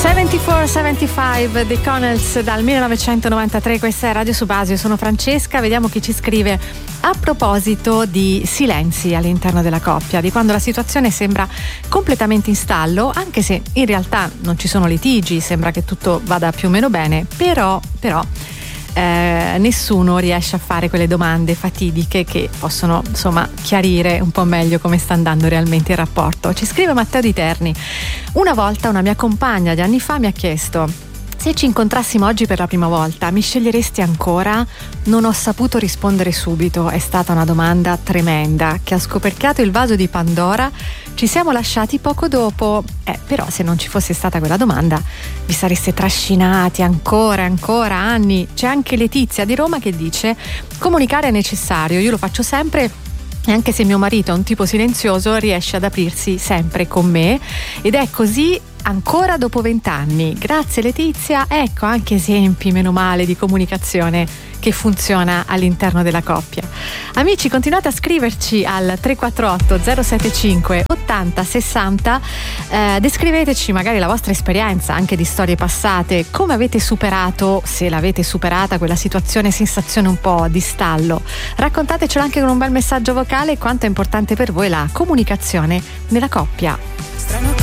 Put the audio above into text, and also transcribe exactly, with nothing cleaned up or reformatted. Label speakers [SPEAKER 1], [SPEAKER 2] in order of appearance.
[SPEAKER 1] settantaquattro settantacinque dei Connells dal millenovecentonovantatré. Questa è Radio Subasio, sono Francesca. Vediamo chi ci scrive a proposito di silenzi all'interno della coppia, di quando la situazione sembra completamente in stallo, anche se in realtà non ci sono litigi, sembra che tutto vada più o meno bene, però però Eh, nessuno riesce a fare quelle domande fatidiche che possono insomma chiarire un po' meglio come sta andando realmente il rapporto. Ci scrive Matteo di Terni: una volta una mia compagna di anni fa mi ha chiesto: se ci incontrassimo oggi per la prima volta, mi sceglieresti ancora? Non ho saputo rispondere subito, è stata una domanda tremenda che ha scoperchiato il vaso di Pandora. Ci siamo lasciati poco dopo, eh, però se non ci fosse stata quella domanda vi sareste trascinati ancora e ancora anni. C'è anche Letizia di Roma che dice: comunicare è necessario, io lo faccio sempre e anche se mio marito è un tipo silenzioso riesce ad aprirsi sempre con me ed è così ancora dopo vent'anni. Grazie Letizia, ecco anche esempi, meno male, di comunicazione che funziona all'interno della coppia. Amici, continuate a scriverci al tre quattro otto zero sette cinque ottanta sessanta, eh, descriveteci magari la vostra esperienza anche di storie passate, come avete superato, se l'avete superata, quella situazione, sensazione un po' di stallo. Raccontatecelo anche con un bel messaggio vocale, quanto è importante per voi la comunicazione nella coppia.